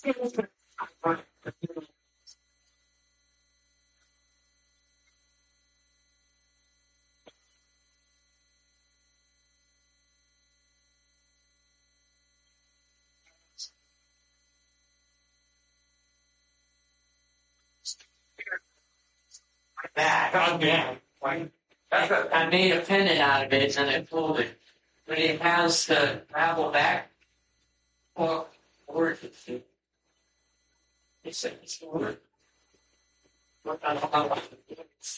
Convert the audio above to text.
Back again. I made a pendant out of it and I pulled it. But it has the travel back or it's a word.